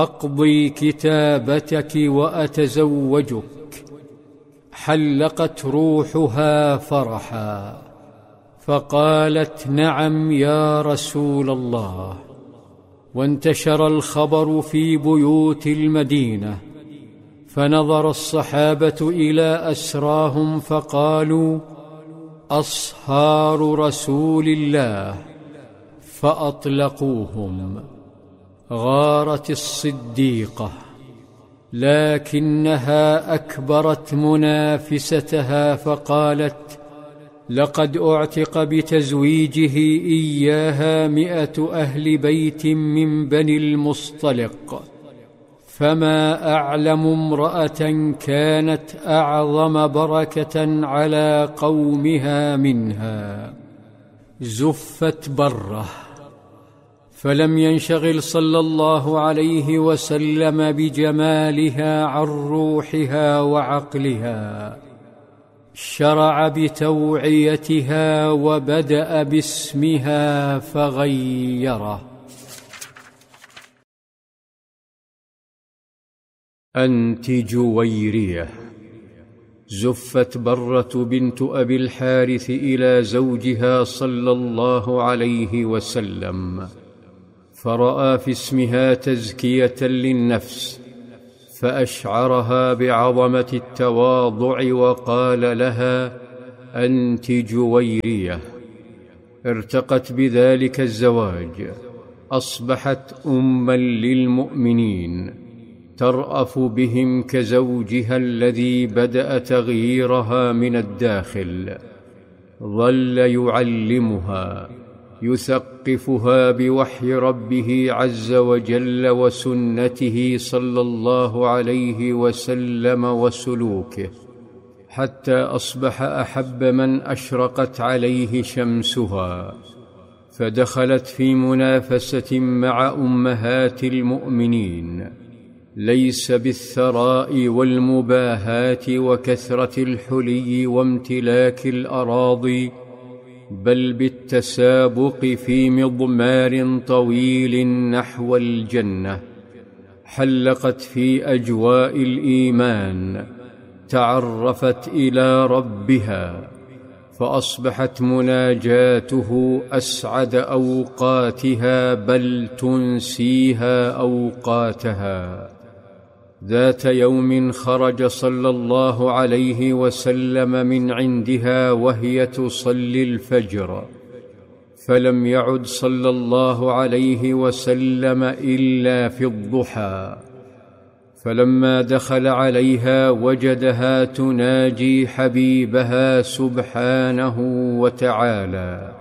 أقضي كتابتك وأتزوجك. حلقت روحها فرحا، فقالت: نعم يا رسول الله. وانتشر الخبر في بيوت المدينة، فنظر الصحابة إلى أسراهم فقالوا: أصهار رسول الله، فأطلقوهم. غارت الصديقة، لكنها أكبرت منافستها فقالت: لقد أعتق بتزويجه إياها 100 أهل بيت من بني المصطلق، فما أعلم امرأة كانت أعظم بركة على قومها منها. زفت بره، فلم ينشغل صلى الله عليه وسلم بجمالها عن روحها وعقلها، شرع بتوعيتها وبدأ باسمها فغيره. أنت جويرية. زفت برة بنت أبي الحارث إلى زوجها صلى الله عليه وسلم، فرأى في اسمها تزكية للنفس، فأشعرها بعظمة التواضع وقال لها: أنت جويرية. ارتقت بذلك الزواج، أصبحت أمًا للمؤمنين، ترأف بهم كزوجها الذي بدأ تغييرها من الداخل. ظل يعلمها، يثقفها بوحي ربه عز وجل وسنته صلى الله عليه وسلم وسلوكه، حتى أصبح أحب من أشرقت عليه شمسها، فدخلت في منافسة مع أمهات المؤمنين، ليس بالثراء والمباهات وكثرة الحلي وامتلاك الأراضي، بل بالتسابق في مضمار طويل نحو الجنة. حلقت في أجواء الإيمان، تعرفت إلى ربها، فأصبحت مناجاته أسعد أوقاتها، بل تنسيها أوقاتها. ذات يوم خرج صلى الله عليه وسلم من عندها وهي تصلي الفجر، فلم يعد صلى الله عليه وسلم إلا في الضحى، فلما دخل عليها وجدها تناجي حبيبها سبحانه وتعالى،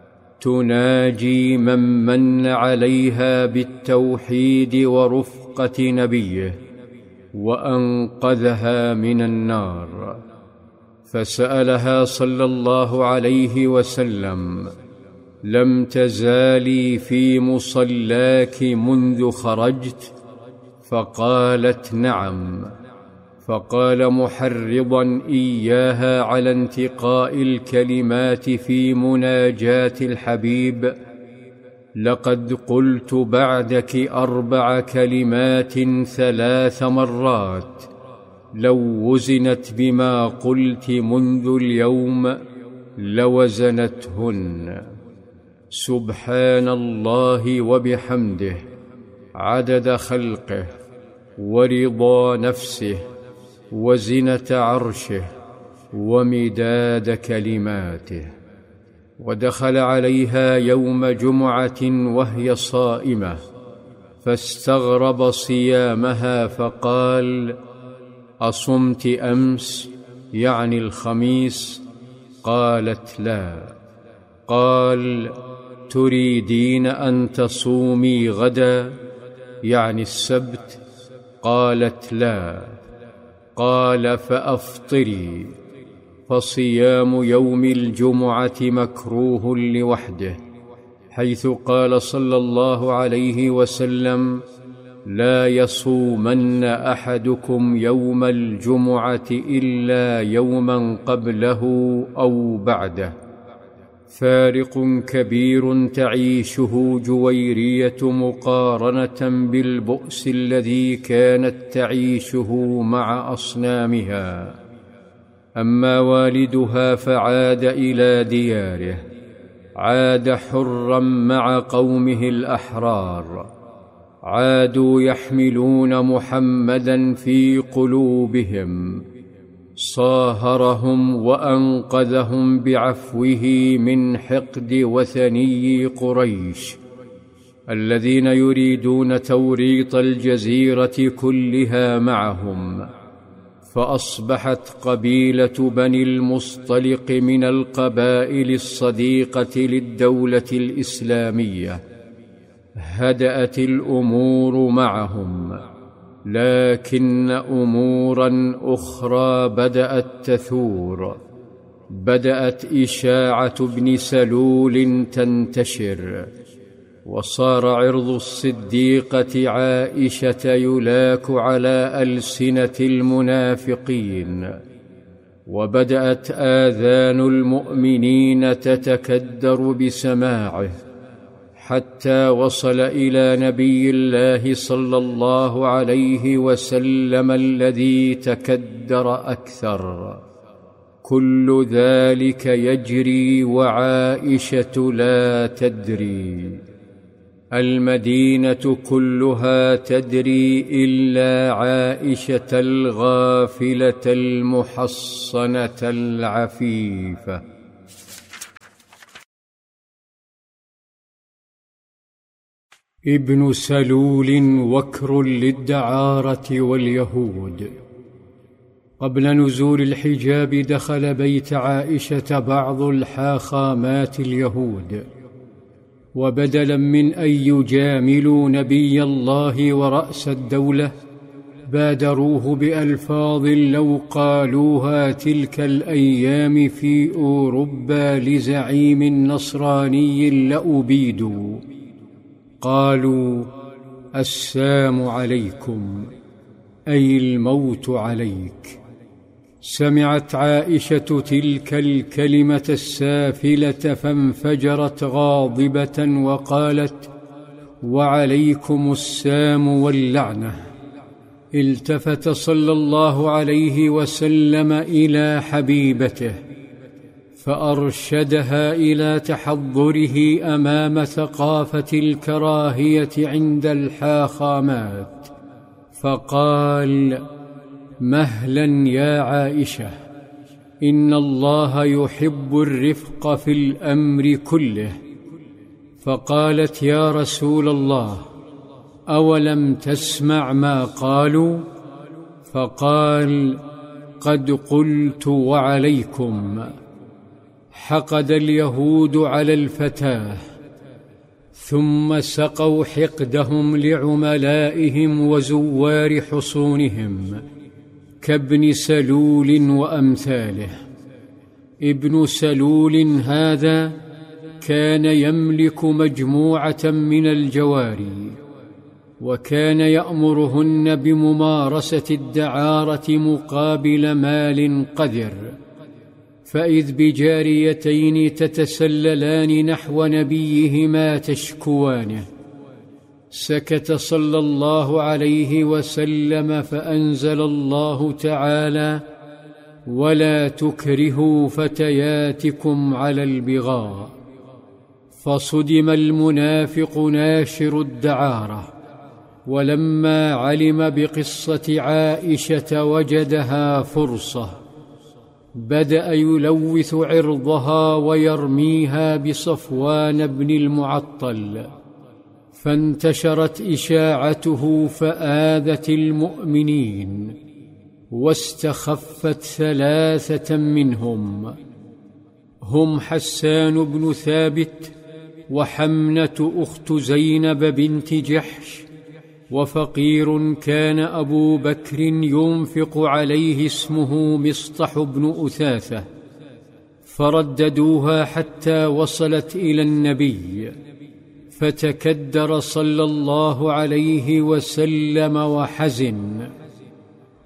تناجي من عليها بالتوحيد ورفقة نبيه وأنقذها من النار. فسألها صلى الله عليه وسلم: لم تزالي في مصلاك منذ خرجت؟ فقالت: نعم. فقال محرضا إياها على انتقاء الكلمات في مناجاة الحبيب: لقد قلت بعدك 4 كلمات 3 مرات، لو وزنت بما قلت منذ اليوم لوزنتهن. سبحان الله وبحمده، عدد خلقه، ورضا نفسه، وزنة عرشه، ومداد كلماته. ودخل عليها يوم جمعة وهي صائمة، فاستغرب صيامها فقال: أصمت أمس؟ يعني الخميس؟ قالت: لا. قال: تريدين أن تصومي غدا؟ يعني السبت؟ قالت: لا. قال: فأفطري. فصيام يوم الجمعة مكروه لوحده، حيث قال صلى الله عليه وسلم: لا يصومن أحدكم يوم الجمعة إلا يوما قبله أو بعده. فارق كبير تعيشه جويرية مقارنة بالبؤس الذي كانت تعيشه مع أصنامها. أما والدها فعاد إلى دياره، عاد حرا مع قومه الأحرار، عادوا يحملون محمدا في قلوبهم، صاهرهم وأنقذهم بعفوه من حقد وثني قريش الذين يريدون توريط الجزيرة كلها معهم. فأصبحت قبيلة بني المصطلق من القبائل الصديقة للدولة الإسلامية. هدأت الأمور معهم، لكن أمورا أخرى بدأت تثور. بدأت إشاعة ابن سلول تنتشر، وصار عرض الصديقة عائشة يلاك على ألسنة المنافقين، وبدأت آذان المؤمنين تتكدر بسماعه، حتى وصل إلى نبي الله صلى الله عليه وسلم الذي تكدر أكثر. كل ذلك يجري وعائشة لا تدري. المدينة كلها تدري إلا عائشة الغافلة المحصنة العفيفة. ابن سلول وكر للدعارة واليهود. قبل نزول الحجاب دخل بيت عائشة بعض الحاخامات اليهود، وبدلا من أن يجاملوا نبي الله ورأس الدولة بادروه بألفاظ لو قالوها تلك الأيام في أوروبا لزعيم نصراني لأبيدوا. قالوا: السام عليكم، أي الموت عليك. سمعت عائشة تلك الكلمة السافلة فانفجرت غاضبة وقالت: وعليكم السام واللعنة. التفت صلى الله عليه وسلم إلى حبيبته فأرشدها إلى تحضره أمام ثقافة الكراهية عند الحاخامات، فقال: مهلا يا عائشة، إن الله يحب الرفق في الأمر كله. فقالت: يا رسول الله، أولم تسمع ما قالوا؟ فقال: قد قلت وعليكم. حقد اليهود على الفتاة، ثم سقوا حقدهم لعملائهم وزوار حصونهم كابن سلول وأمثاله. ابن سلول هذا كان يملك مجموعة من الجواري، وكان يأمرهن بممارسة الدعارة مقابل مال قذر. فإذ بجاريتين تتسللان نحو نبيهما تشكوانه، سكت صلى الله عليه وسلم فأنزل الله تعالى: ولا تكرهوا فتياتكم على البغاء. فصدم المنافق ناشر الدعارة، ولما علم بقصة عائشة وجدها فرصة، بدأ يلوث عرضها ويرميها بصفوان بن المعطل، فانتشرت إشاعته فآذت المؤمنين، واستخفت ثلاثة منهم، هم حسان بن ثابت، وحمنة أخت زينب بنت جحش، وفقير كان أبو بكر ينفق عليه اسمه مصطح بن أثاثة. فرددوها حتى وصلت إلى النبي، فتكدر صلى الله عليه وسلم وحزن،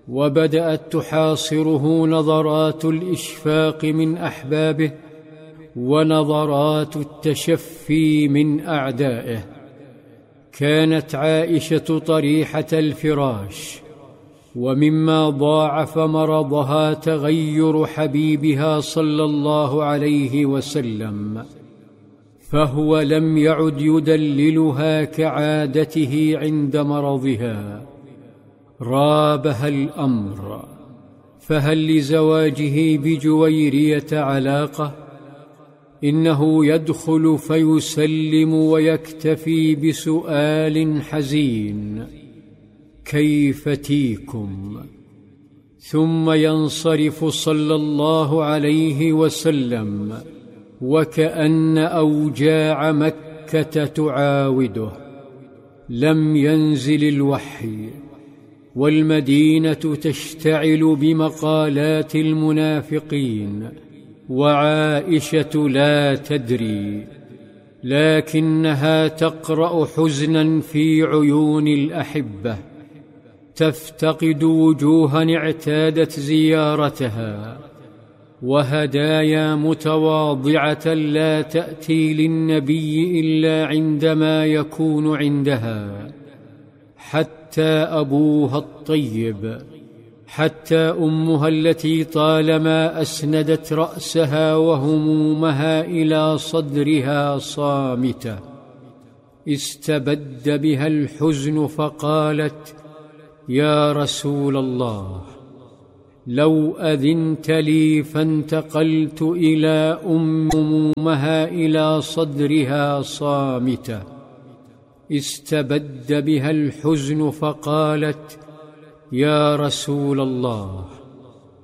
وبدأت تحاصره نظرات الإشفاق من أحبابه، ونظرات التشفي من أعدائه. كانت عائشة طريحة الفراش، ومما ضاعف مرضها تغير حبيبها صلى الله عليه وسلم، فهو لم يعد يدللها كعادته عند مرضها. رابها الأمر، فهل لزواجه بجويرية علاقة؟ إنه يدخل فيسلم ويكتفي بسؤال حزين: كيف تيكم؟ ثم ينصرف صلى الله عليه وسلم وكأن أوجاع مكة تعاوده. لم ينزل الوحي، والمدينة تشتعل بمقالات المنافقين، وعائشة لا تدري، لكنها تقرأ حزنا في عيون الأحبة، تفتقد وجوها اعتادت زيارتها، وهدايا متواضعة لا تأتي للنبي إلا عندما يكون عندها، حتى أبوها الطيب، حتى أمها التي طالما أسندت رأسها وهمومها إلى صدرها صامتة، استبد بها الحزن فقالت: يا رسول الله، لو أذنت لي فانتقلت إلى أمها إلى صدرها صامتة. استبد بها الحزن فقالت: يا رسول الله،